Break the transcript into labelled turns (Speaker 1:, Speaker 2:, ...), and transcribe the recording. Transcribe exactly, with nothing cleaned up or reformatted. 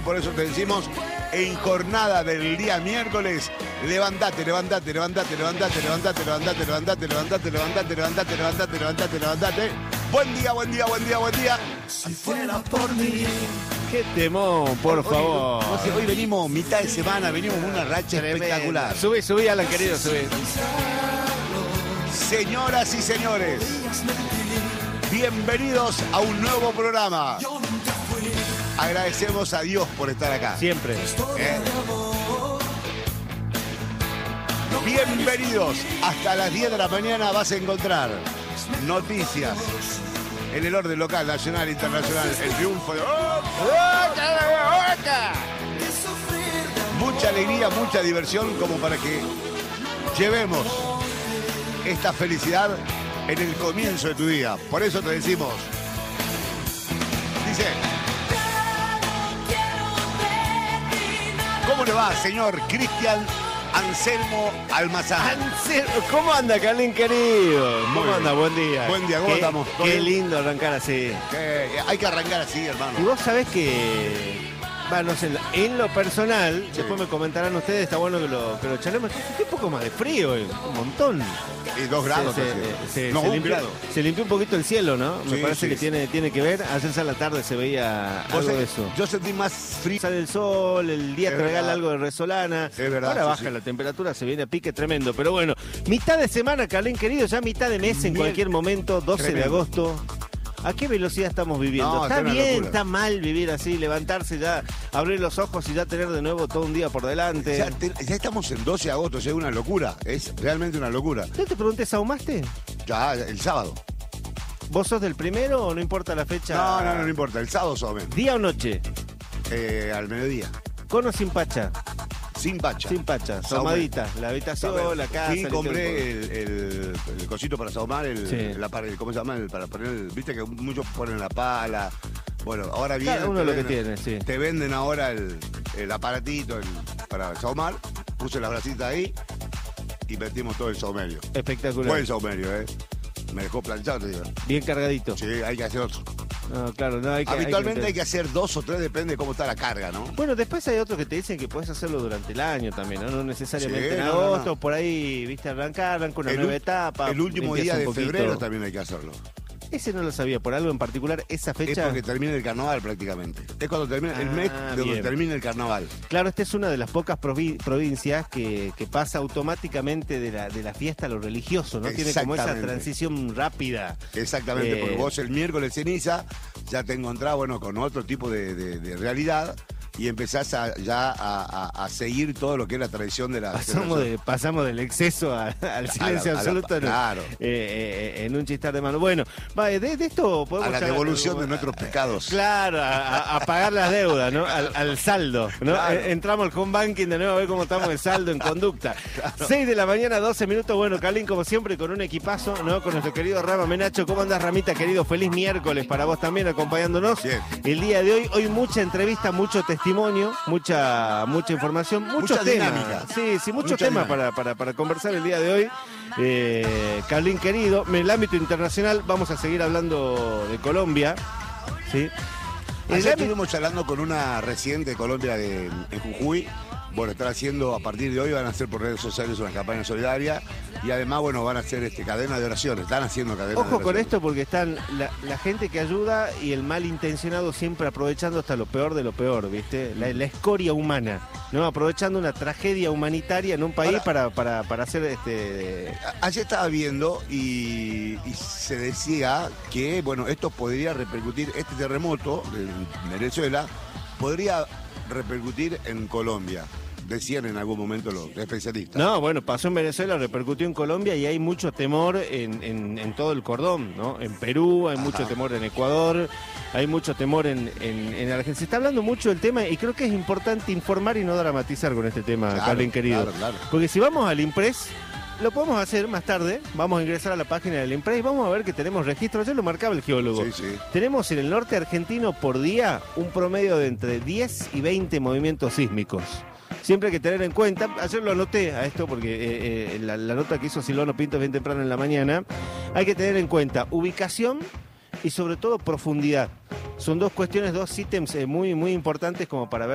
Speaker 1: por eso te decimos, en jornada del día miércoles, levantate, levantate, levantate, levantate, levantate, levantate, levantate, levantate, levantate, levantate, levantate, levantate, levantate. Buen día, buen día, buen día, buen día.
Speaker 2: Si fuera por mí.
Speaker 3: Qué temón, por
Speaker 1: Hoy,
Speaker 3: favor.
Speaker 1: No sé, hoy venimos mitad de semana, venimos con una racha espectacular.
Speaker 3: Subí, subí, Alan, querido, subí.
Speaker 1: Señoras y señores, bienvenidos a un nuevo programa. Agradecemos a Dios por estar acá.
Speaker 3: Siempre.
Speaker 1: ¿Eh? Bienvenidos. Hasta las diez de la mañana vas a encontrar noticias en el orden local, nacional, internacional, el triunfo de... Mucha alegría, mucha diversión como para que llevemos esta felicidad en el comienzo de tu día. Por eso te decimos, dice, ¿cómo le va, señor Cristian Anselmo Almazán?
Speaker 3: Anselmo, ¿cómo anda, Carlín, querido? ¿Cómo
Speaker 1: Muy
Speaker 3: anda?
Speaker 1: bien.
Speaker 3: Buen día.
Speaker 1: Buen día, ¿cómo
Speaker 3: Qué-
Speaker 1: estamos? ¿Todo
Speaker 3: Qué
Speaker 1: bien?
Speaker 3: lindo arrancar así.
Speaker 1: Que hay que arrancar así,
Speaker 3: Y
Speaker 1: hermano.
Speaker 3: vos sabés que... Va, no sé, en lo personal,
Speaker 1: Sí.
Speaker 3: después me comentarán ustedes, está bueno que lo, que lo charlemos. Un poco más de frío, eh, un montón.
Speaker 1: Y dos grados.
Speaker 3: Se,
Speaker 1: casi.
Speaker 3: se-
Speaker 1: no,
Speaker 3: se
Speaker 1: un
Speaker 3: limpió,
Speaker 1: grado.
Speaker 3: se limpió un poquito el cielo, ¿no? Me
Speaker 1: Sí,
Speaker 3: parece
Speaker 1: sí.
Speaker 3: que tiene, tiene que ver. Ayer a la tarde se veía
Speaker 1: Vos
Speaker 3: algo
Speaker 1: sabés,
Speaker 3: de eso.
Speaker 1: Yo sentí más frío.
Speaker 3: Sale el sol, el día
Speaker 1: Es
Speaker 3: te regala
Speaker 1: verdad.
Speaker 3: algo de resolana.
Speaker 1: Es verdad,
Speaker 3: Ahora
Speaker 1: sí,
Speaker 3: baja
Speaker 1: sí.
Speaker 3: la temperatura, se viene a pique tremendo. Pero bueno, mitad de semana, Carlín, querido, ya mitad de mes en
Speaker 1: Bien.
Speaker 3: cualquier momento, doce de
Speaker 1: Tremendo.
Speaker 3: agosto. ¿A qué velocidad estamos viviendo?
Speaker 1: No,
Speaker 3: está
Speaker 1: está una
Speaker 3: bien,
Speaker 1: locura.
Speaker 3: está mal vivir así, levantarse ya, abrir los ojos y ya tener de nuevo todo un día por delante.
Speaker 1: Ya, te- ya estamos en doce de agosto, ya es una locura. Es realmente una locura.
Speaker 3: ¿No te pregunté, ¿saumaste?
Speaker 1: Ya, el sábado.
Speaker 3: ¿Vos sos del primero o no importa la fecha?
Speaker 1: No, no, no, no importa. El sábado solamente.
Speaker 3: ¿Día o noche?
Speaker 1: Eh, al mediodía.
Speaker 3: ¿Con o sin pacha?
Speaker 1: Sin pacha.
Speaker 3: Sin pacha,
Speaker 1: Saumé.
Speaker 3: saumadita, la habitación, la casa.
Speaker 1: Sí,
Speaker 3: el todo
Speaker 1: compré
Speaker 3: el-
Speaker 1: el, el, el cosito para saumar, el,
Speaker 3: Sí.
Speaker 1: la pared, ¿cómo se llama? El, para poner, el- viste que muchos ponen la pala. Bueno, ahora viene.
Speaker 3: Cada uno lo que tiene, sí.
Speaker 1: Te venden ahora el, el aparatito el- para saumar. Puse las brasitas ahí y metimos todo el saumerio.
Speaker 3: Espectacular.
Speaker 1: Buen saumerio, ¿eh? Me dejó planchado, te digo.
Speaker 3: Bien cargadito.
Speaker 1: Sí, hay que hacer otro.
Speaker 3: No, claro, no hay que.
Speaker 1: Habitualmente hay que,
Speaker 3: hay que-
Speaker 1: hacer dos o tres, depende de cómo está la carga, ¿no?
Speaker 3: Bueno, después hay otros que te dicen que puedes hacerlo durante el año también, ¿no? No necesariamente
Speaker 1: Sí,
Speaker 3: en
Speaker 1: no, no,
Speaker 3: agosto,
Speaker 1: no.
Speaker 3: por ahí, viste, arrancar, arranca una
Speaker 1: El
Speaker 3: nueva
Speaker 1: ul-
Speaker 3: etapa.
Speaker 1: El último
Speaker 3: limpias
Speaker 1: día
Speaker 3: un
Speaker 1: de
Speaker 3: poquito.
Speaker 1: febrero también hay que hacerlo.
Speaker 3: Ese no lo sabía, por algo en particular, esa
Speaker 1: Es
Speaker 3: fecha.
Speaker 1: porque termina el carnaval prácticamente. Es cuando termina el
Speaker 3: Ah,
Speaker 1: mes de donde
Speaker 3: bien.
Speaker 1: termina el carnaval.
Speaker 3: Claro, esta es una de las pocas provi- provincias que, que pasa automáticamente de la, de la fiesta a lo religioso, ¿no? Tiene como esa
Speaker 1: Exactamente.
Speaker 3: transición rápida.
Speaker 1: Exactamente,
Speaker 3: Eh,
Speaker 1: porque vos el miércoles ceniza ya te encontrás, bueno, con otro tipo de, de- de realidad y empezás a, ya a, a- a seguir todo lo que es la tradición de la...
Speaker 3: Pasamos, de, pasamos del exceso a- al silencio
Speaker 1: a la-
Speaker 3: absoluto en,
Speaker 1: claro.
Speaker 3: eh, eh, en un chistar de mano. Bueno, va, de, de esto podemos
Speaker 1: A la
Speaker 3: charlar-
Speaker 1: devolución de nuestros pecados.
Speaker 3: Claro, a, a- a pagar las deudas, ¿no? Al, al saldo, ¿no?
Speaker 1: Claro.
Speaker 3: Eh, Entramos al home banking de nuevo a ver cómo estamos de saldo en conducta. seis de la mañana, doce minutos. Bueno, Carlín, como siempre, con un equipazo, ¿no? Con nuestro querido Rama Menacho. ¿Cómo andás, Ramita, querido? Feliz miércoles para vos también, acompañándonos.
Speaker 1: Bien.
Speaker 3: El día de hoy, hoy mucha entrevista, mucho testimonio, mucha, mucha información, muchos
Speaker 1: Mucha
Speaker 3: temas.
Speaker 1: dinámica.
Speaker 3: Sí, sí, muchos
Speaker 1: Mucha
Speaker 3: temas
Speaker 1: dinámica.
Speaker 3: para, para, para conversar el día de hoy. Eh, Carlín, querido, en el ámbito internacional vamos a seguir hablando de Colombia. ¿Sí? En el
Speaker 1: Ayer
Speaker 3: ámbito-
Speaker 1: estuvimos charlando con una residente de Colombia de, en Jujuy. Bueno, están haciendo, a partir de hoy van a hacer por redes sociales una campaña solidaria y además, bueno, van a hacer este, cadena de oraciones. Están haciendo cadena de
Speaker 3: Ojo
Speaker 1: oraciones.
Speaker 3: con esto porque están la, la gente que ayuda y el malintencionado siempre aprovechando hasta lo peor de lo peor, ¿viste? La, la escoria humana, ¿no? Aprovechando una tragedia humanitaria en un país para, para, para hacer este...
Speaker 1: A- Ayer estaba viendo y, y se decía que, bueno, esto podría repercutir, este terremoto en Venezuela, podría repercutir en Colombia. Decían en algún momento los especialistas.
Speaker 3: No, bueno, pasó en Venezuela, repercutió en Colombia y hay mucho temor en, en, en todo el cordón, ¿no? En Perú, hay
Speaker 1: Ajá.
Speaker 3: mucho temor en Ecuador, hay mucho temor en, en, en Argentina. Se está hablando mucho del tema y creo que es importante informar y no dramatizar con este tema,
Speaker 1: Claro,
Speaker 3: Carlín, querido.
Speaker 1: claro, claro.
Speaker 3: Porque si vamos al Impress, lo podemos hacer más tarde, vamos a ingresar a la página del Impress y vamos a ver que tenemos registros, ya lo marcaba el geólogo.
Speaker 1: Sí, sí.
Speaker 3: Tenemos en el norte argentino por día un promedio de entre diez y veinte movimientos sísmicos. Siempre hay que tener en cuenta, ayer lo anoté a esto porque eh, eh, la, la nota que hizo Silvano Pinto bien temprano en la mañana, hay que tener en cuenta ubicación y sobre todo profundidad. Son dos cuestiones, dos ítems eh, muy, muy importantes como para ver